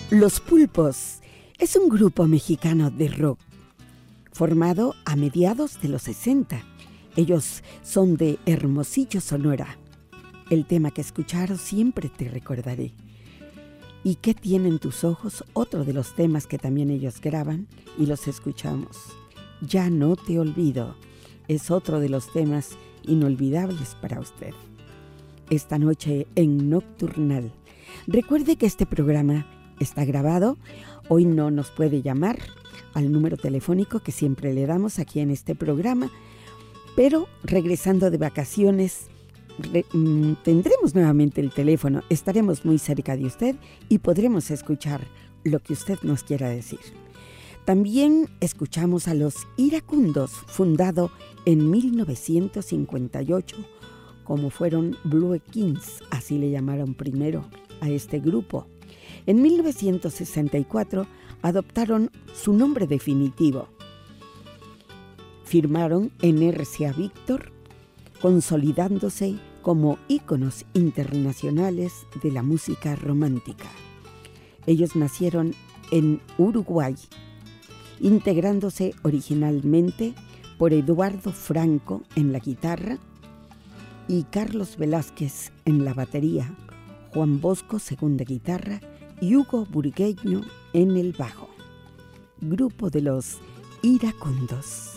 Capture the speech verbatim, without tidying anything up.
Los Pulpos es un grupo mexicano de rock formado a mediados de los sesenta. Ellos son de Hermosillo, Sonora. El tema que escucharon, Siempre te recordaré. ¿Y qué tienen tus ojos? Otro de los temas que también ellos graban y los escuchamos. Ya no te olvido. Es otro de los temas inolvidables para usted. Esta noche en Nocturnal. Recuerde que este programa está grabado. Hoy no nos puede llamar al número telefónico que siempre le damos aquí en este programa, pero regresando de vacaciones re, mm, tendremos nuevamente el teléfono, estaremos muy cerca de usted y podremos escuchar lo que usted nos quiera decir. También escuchamos a los Iracundos, fundado en mil novecientos cincuenta y ocho, como fueron Blue Kings, así le llamaron primero a este grupo. En mil novecientos sesenta y cuatro adoptaron su nombre definitivo. Firmaron en R C A Víctor, consolidándose como íconos internacionales de la música romántica. Ellos nacieron en Uruguay, integrándose originalmente por Eduardo Franco en la guitarra y Carlos Velázquez en la batería, Juan Bosco segunda guitarra y Hugo Burgueño en el bajo. Grupo de los Iracundos.